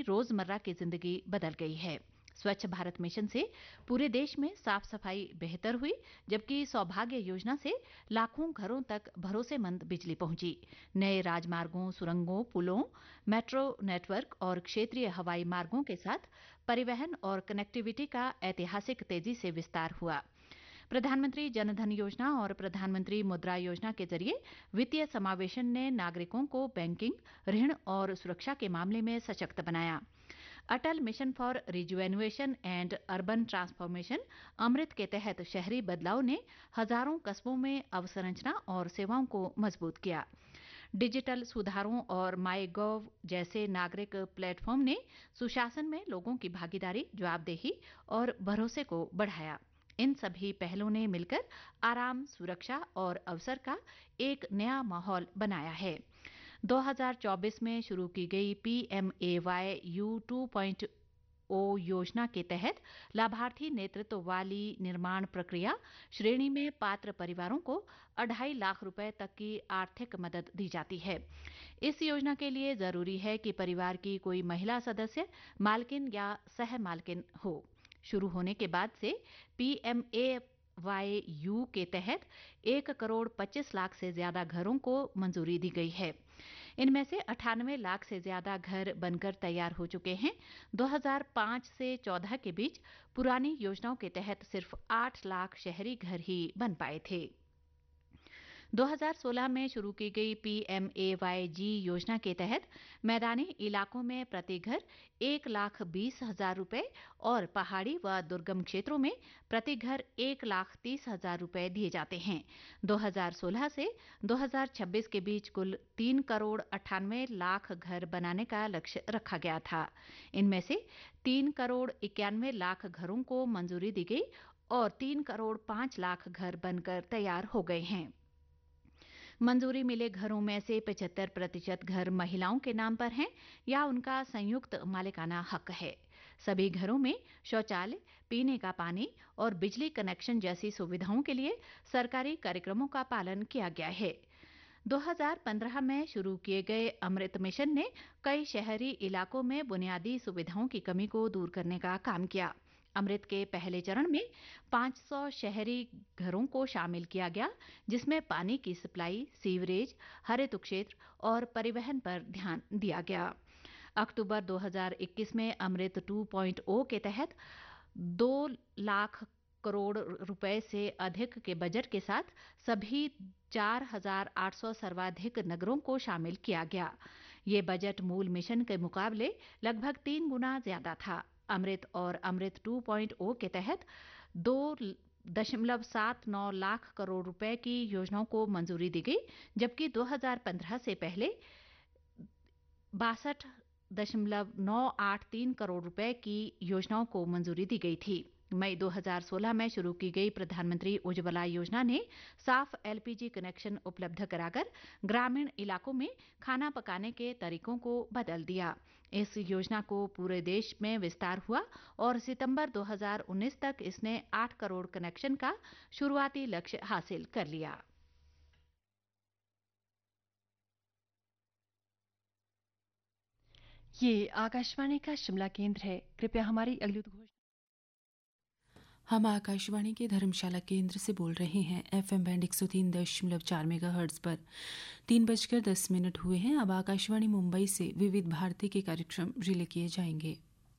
रोजमर्रा की जिंदगी बदल गई है। स्वच्छ भारत मिशन से पूरे देश में साफ सफाई बेहतर हुई, जबकि सौभाग्य योजना से लाखों घरों तक भरोसेमंद बिजली पहुंची। नए राजमार्गों, सुरंगों, पुलों, मेट्रो नेटवर्क और क्षेत्रीय हवाई मार्गों के साथ परिवहन और कनेक्टिविटी का ऐतिहासिक तेजी से विस्तार हुआ। प्रधानमंत्री जनधन योजना और प्रधानमंत्री मुद्रा योजना के जरिए वित्तीय समावेशन ने नागरिकों को बैंकिंग, ऋण और सुरक्षा के मामले में सशक्त बनाया। अटल mission for रिजुवेनुएशन and urban transformation अमृत के तहत शहरी बदलाव ने हजारों कस्बों में अवसंरचना और सेवाओं को मजबूत किया। डिजिटल सुधारों और माई गॉव जैसे नागरिक प्लेटफॉर्म ने सुशासन में लोगों की भागीदारी, जवाबदेही और भरोसे को बढ़ाया। इन सभी पहलों ने मिलकर आराम, सुरक्षा और अवसर का एक नया माहौल बनाया है। 2024 में शुरू की गई PMAY-U 2.0 योजना के तहत लाभार्थी नेतृत्व वाली निर्माण प्रक्रिया श्रेणी में पात्र परिवारों को 2.5 लाख रुपए तक की आर्थिक मदद दी जाती है। इस योजना के लिए जरूरी है कि परिवार की कोई महिला सदस्य मालकिन या सह मालकिन हो। शुरू होने के बाद से PMAY-U के तहत 1 करोड़ 25 लाख से ज्यादा घरों को मंजूरी दी गई है। इनमें से 98 लाख से ज्यादा घर बनकर तैयार हो चुके हैं। 2005 से 14 के बीच पुरानी योजनाओं के तहत सिर्फ 8 लाख शहरी घर ही बन पाए थे। 2016 में शुरू की गई PMAY-G योजना के तहत मैदानी इलाकों में प्रति घर 1,20,000 रुपए और पहाड़ी व दुर्गम क्षेत्रों में प्रति घर 1,30,000 रुपए दिए जाते हैं। 2016 से 2026 के बीच कुल 3 करोड़ 98 लाख घर बनाने का लक्ष्य रखा गया था। इनमें से 3 करोड़ 91 लाख घरों को मंजूरी दी गई और 3 करोड़ 5 लाख घर बनकर तैयार हो गए हैं। मंजूरी मिले घरों में से 75% घर महिलाओं के नाम पर हैं या उनका संयुक्त मालिकाना हक है। सभी घरों में शौचालय, पीने का पानी और बिजली कनेक्शन जैसी सुविधाओं के लिए सरकारी कार्यक्रमों का पालन किया गया है। 2015 में शुरू किए गए अमृत मिशन ने कई शहरी इलाकों में बुनियादी सुविधाओं की कमी को दूर करने का काम किया। अमृत के पहले चरण में 500 शहरी घरों को शामिल किया गया, जिसमें पानी की सप्लाई, सीवरेज, हरित क्षेत्र और परिवहन पर ध्यान दिया गया। अक्टूबर 2021 में अमृत 2.0 के तहत 2 लाख करोड़ रुपए से अधिक के बजट के साथ सभी 4,800 सर्वाधिक नगरों को शामिल किया गया। ये बजट मूल मिशन के मुकाबले लगभग 3 गुना ज्यादा था। अमृत और अमृत 2.0 के तहत 2.79 लाख करोड़ रुपए की योजनाओं को मंजूरी दी गई, जबकि 2015 से पहले 62.983 करोड़ रुपए की योजनाओं को मंजूरी दी गई थी। मई 2016 में शुरू की गई प्रधानमंत्री उज्ज्वला योजना ने साफ LPG कनेक्शन उपलब्ध कराकर ग्रामीण इलाकों में खाना पकाने के तरीकों को बदल दिया। इस योजना को पूरे देश में विस्तार हुआ और सितंबर 2019 तक इसने 8 करोड़ कनेक्शन का शुरुआती लक्ष्य हासिल कर लिया। ये आकाशवाणी का शिमला केंद्र है। कृपया हमारी अगली घोषणा। हम आकाशवाणी के धर्मशाला केंद्र से बोल रहे हैं। FM बैंड 103.4 मेगाहर्ट्ज पर 3:10 हुए हैं। अब आकाशवाणी मुंबई से विविध भारती के कार्यक्रम रिले किए जाएंगे।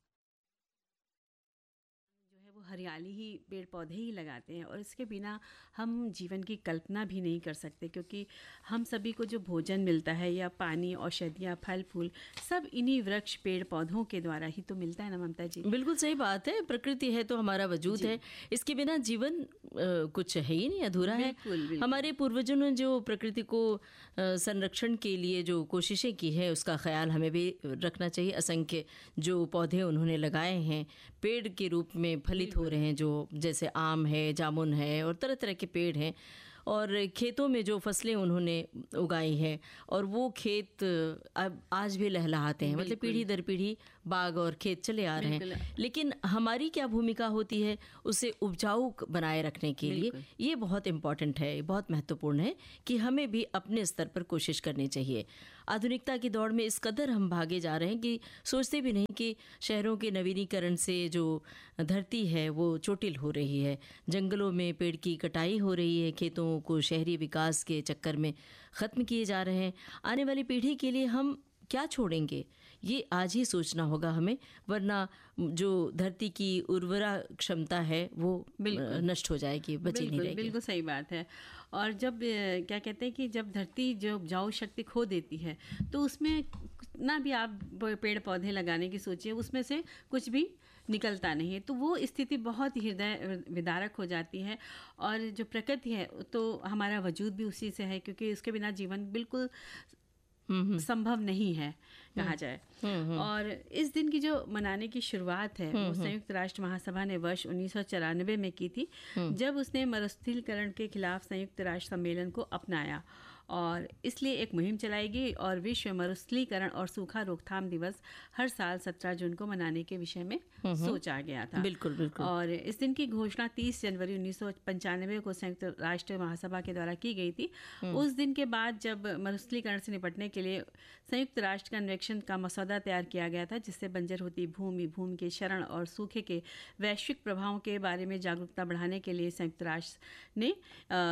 हरियाली ही, पेड़ पौधे ही लगाते हैं और इसके बिना हम जीवन की कल्पना भी नहीं कर सकते, क्योंकि हम सभी को जो भोजन मिलता है या पानी, औषधियाँ, फल फूल, सब इन्हीं वृक्ष, पेड़ पौधों के द्वारा ही तो मिलता है ना ममता जी। बिल्कुल सही बात है। प्रकृति है तो हमारा वजूद है, इसके बिना जीवन कुछ है ही नहीं, अधूरा है। बिल्कुल। हमारे पूर्वजों ने जो प्रकृति को संरक्षण के लिए जो कोशिशें की है, उसका ख्याल हमें भी रखना चाहिए। असंख्य जो पौधे उन्होंने लगाए हैं, पेड़ के रूप में फलित हो रहे हैं, जो जैसे आम है, जामुन है और तरह तरह के पेड़ हैं, और खेतों में जो फसलें उन्होंने उगाई हैं और वो खेत अब आज भी लहलहाते हैं। मतलब पीढ़ी दर पीढ़ी बाग और खेत चले आ रहे हैं, लेकिन हमारी क्या भूमिका होती है उसे उपजाऊ बनाए रखने के लिए। ये बहुत इम्पॉर्टेंट है, बहुत महत्वपूर्ण है कि हमें भी अपने स्तर पर कोशिश करनी चाहिए। आधुनिकता की दौड़ में इस कदर हम भागे जा रहे हैं कि सोचते भी नहीं कि शहरों के नवीनीकरण से जो धरती है वो चोटिल हो रही है। जंगलों में पेड़ की कटाई हो रही है, खेतों को शहरी विकास के चक्कर में ख़त्म किए जा रहे हैं। आने वाली पीढ़ी के लिए हम क्या छोड़ेंगे, ये आज ही सोचना होगा हमें, वरना जो धरती की उर्वरा क्षमता है वो नष्ट हो जाएगी, बची नहीं रहेगी। बिल्कुल सही बात है। और जब क्या कहते हैं कि जब धरती जो उपजाऊ शक्ति खो देती है तो उसमें ना भी आप पेड़ पौधे लगाने की सोचिए, उसमें से कुछ भी निकलता नहीं है। तो वो स्थिति बहुत ही हृदय विदारक हो जाती है। और जो प्रकृति है तो हमारा वजूद भी उसी से है, क्योंकि उसके बिना जीवन बिल्कुल संभव नहीं है कहा जाए। और इस दिन की जो मनाने की शुरुआत है वो संयुक्त राष्ट्र महासभा ने वर्ष 1994 में की थी, जब उसने मरुस्थलीकरण के खिलाफ संयुक्त राष्ट्र सम्मेलन को अपनाया और इसलिए एक मुहिम चलाई गई और विश्व मरुस्थलीकरण और सूखा रोकथाम दिवस हर साल 17 जून को मनाने के विषय में सोचा गया था। बिल्कुल बिल्कुल। और इस दिन की घोषणा 30 जनवरी 1995 को संयुक्त राष्ट्र महासभा के द्वारा की गई थी। उस दिन के बाद जब मरुस्थलीकरण से निपटने के लिए संयुक्त राष्ट्र कन्वेंशन का मसौदा तैयार किया गया था, जिससे बंजर होती भूमि, भूमि के क्षरण और सूखे के वैश्विक प्रभावों के बारे में जागरूकता बढ़ाने के लिए संयुक्त राष्ट्र ने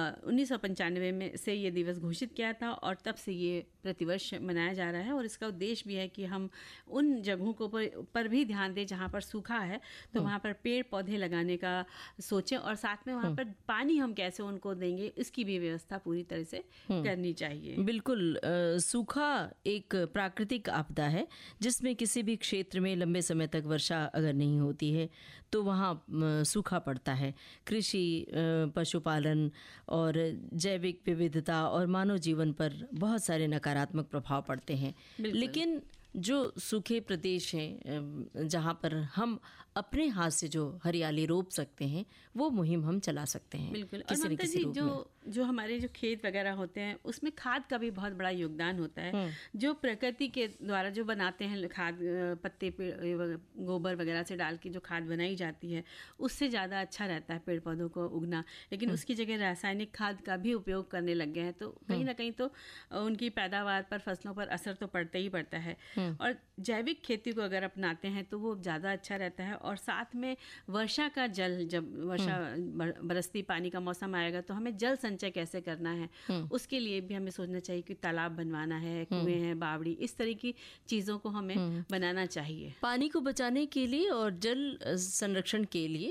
1995 में से ये दिवस घोषित किया था और तब से ये प्रतिवर्ष मनाया जा रहा है। और इसका उद्देश्य भी है कि हम उन जगहों को पर भी ध्यान दें जहाँ पर सूखा है, तो वहाँ पर पेड़ पौधे लगाने का सोचें और साथ में वहाँ पर पानी हम कैसे उनको देंगे इसकी भी व्यवस्था पूरी तरह से करनी चाहिए। बिल्कुल। सूखा एक प्राकृतिक आपदा है जिसमें किसी भी क्षेत्र में लंबे समय तक वर्षा अगर नहीं होती है तो वहाँ सूखा पड़ता है। कृषि, पशुपालन और जैविक विविधता और मानव जीवन पर बहुत सारे नकारात्मक प्रभाव पड़ते हैं। लेकिन जो सूखे प्रदेश हैं जहाँ पर हम अपने हाथ से जो हरियाली रोप सकते हैं वो मुहिम हम चला सकते हैं। बिल्कुल। और ममता जी जो हमारे जो खेत वगैरह होते हैं उसमें खाद का भी बहुत बड़ा योगदान होता है। जो प्रकृति के द्वारा जो बनाते हैं खाद, पत्ते गोबर वगैरह से डाल के जो खाद बनाई जाती है उससे ज़्यादा अच्छा रहता है पेड़ पौधों को उगना। लेकिन उसकी जगह रासायनिक खाद का भी उपयोग करने लग गए हैं, तो कहीं ना कहीं तो उनकी पैदावार पर, फसलों पर असर तो पड़ता ही पड़ता है। और जैविक खेती को अगर अपनाते हैं तो वो ज़्यादा अच्छा रहता है। और साथ में वर्षा का जल, जब वर्षा बरसती पानी का मौसम आएगा तो हमें जल संचय कैसे करना है उसके लिए भी हमें सोचना चाहिए कि तालाब बनवाना है, कुएं हैं, बावड़ी, इस तरह की चीज़ों को हमें बनाना चाहिए। पानी को बचाने के लिए और जल संरक्षण के लिए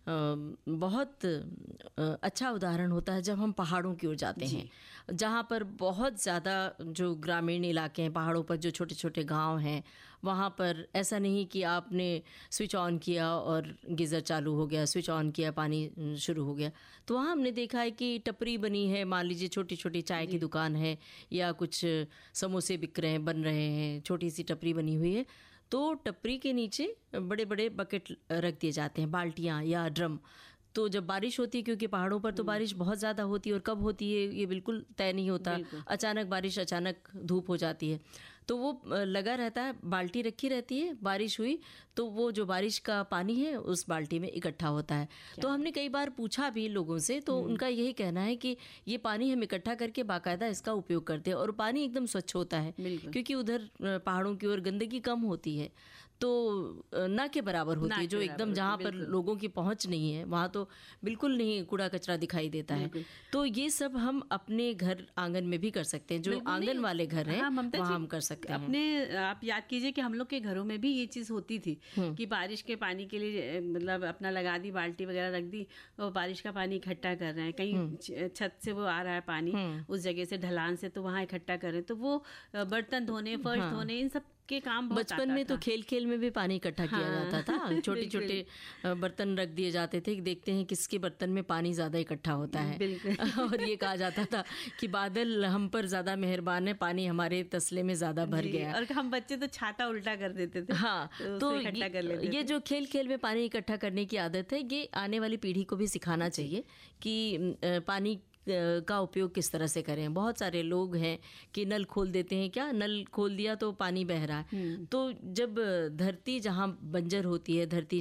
बहुत अच्छा उदाहरण होता है जब हम पहाड़ों की ओर जाते हैं, जहाँ पर बहुत ज़्यादा जो ग्रामीण इलाके हैं, पहाड़ों पर जो छोटे छोटे गांव हैं, वहाँ पर ऐसा नहीं कि आपने स्विच ऑन किया और गीज़र चालू हो गया, स्विच ऑन किया पानी शुरू हो गया। तो वहाँ हमने देखा है कि टपरी बनी है, मान लीजिए छोटी छोटी चाय की दुकान है या कुछ समोसे बिक रहे हैं, बन रहे हैं, छोटी सी टपरी बनी हुई है, तो टपरी के नीचे बड़े बड़े बकेट रख दिए जाते हैं, बाल्टियाँ या ड्रम। तो जब बारिश होती है, क्योंकि पहाड़ों पर तो बारिश बहुत ज़्यादा होती है और कब होती है ये बिल्कुल तय नहीं होता, अचानक बारिश, अचानक धूप हो जाती है, तो वो लगा रहता है, बाल्टी रखी रहती है, बारिश हुई तो वो जो बारिश का पानी है उस बाल्टी में इकट्ठा होता है। तो हमने कई बार पूछा भी लोगों से, तो उनका यही कहना है कि ये पानी हम इकट्ठा करके बाकायदा इसका उपयोग करते हैं और पानी एकदम स्वच्छ होता है, क्योंकि उधर पहाड़ों की ओर गंदगी कम होती है, तो ना के बराबर होती है, जो एकदम जहाँ पर लोगों की पहुँच नहीं है वहाँ तो बिल्कुल नहीं कूड़ा कचरा दिखाई देता है। तो ये सब हम अपने घर आंगन में भी कर सकते हैं, जो आंगन वाले घर हैं वहाँ हम कर सकते हैं। अपने आप याद कीजिए कि हम लोग के घरों में भी ये चीज़ होती थी कि बारिश के पानी के लिए मतलब अपना लगा दी, बाल्टी वगैरह रख दी और बारिश का पानी इकट्ठा कर रहे हैं, कहीं छत से वो आ रहा है पानी उस जगह से, ढलान से, तो वहाँ इकट्ठा कर रहे हैं। तो वो बर्तन धोने, फर्श धोने, इन सब के काम बचपन में तो खेल खेल में भी पानी इकट्ठा किया जाता था, छोटे छोटे बर्तन रख दिए जाते थे, देखते हैं किसके बर्तन में पानी ज्यादा इकट्ठा होता है और ये कहा जाता था कि बादल हम पर ज्यादा मेहरबान है, पानी हमारे तसले में ज्यादा भर गया। और हम बच्चे तो छाता उल्टा कर देते थे। हाँ, तो ये जो खेल खेल में पानी इकट्ठा करने की आदत है, ये आने वाली पीढ़ी को भी सिखाना चाहिए कि पानी का उपयोग किस तरह से करें। बहुत सारे लोग हैं कि नल खोल देते हैं, क्या नल खोल दिया तो पानी बह रहा है। तो जब धरती जहाँ बंजर होती है, धरती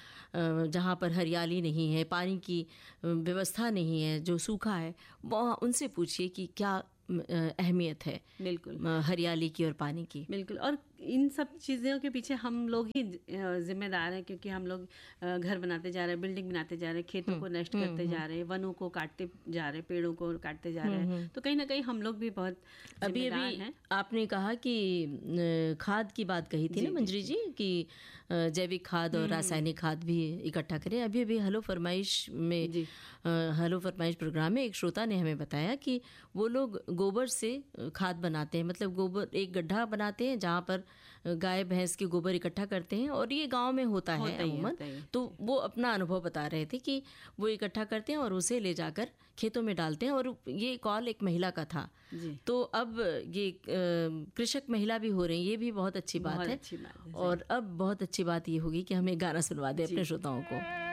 जहाँ पर हरियाली नहीं है, पानी की व्यवस्था नहीं है, जो सूखा है, वहाँ उनसे पूछिए कि क्या अहमियत है बिल्कुल हरियाली की और पानी की। बिल्कुल, और इन सब चीज़ों के पीछे हम लोग ही जिम्मेदार हैं, क्योंकि हम लोग घर बनाते जा रहे हैं, बिल्डिंग बनाते जा रहे हैं, खेतों को नष्ट करते जा रहे हैं, वनों को काटते जा रहे हैं, पेड़ों को काटते जा रहे हैं। तो कहीं ना कहीं हम लोग भी बहुत जिम्मेदार हैं। आपने कहा कि खाद की बात कही थी ना मंजरी जी कि जैविक खाद और रासायनिक खाद भी इकट्ठा करें। अभी अभी हेलो फरमाइश प्रोग्राम में एक श्रोता ने हमें बताया कि वो लोग गोबर से खाद बनाते हैं, मतलब गोबर एक गड्ढा बनाते हैं जहाँ पर गाय भैंस के गोबर इकट्ठा करते हैं, और ये गांव में होता है अमूमन। तो वो अपना अनुभव बता रहे थे कि वो इकट्ठा करते हैं और उसे ले जाकर खेतों में डालते हैं। और ये कॉल एक महिला का था जी। तो अब ये कृषक महिला भी हो रही है, ये भी बहुत अच्छी बात है। और अब बहुत अच्छी बात ये होगी कि हमें गाना सुनवा दें अपने श्रोताओं को।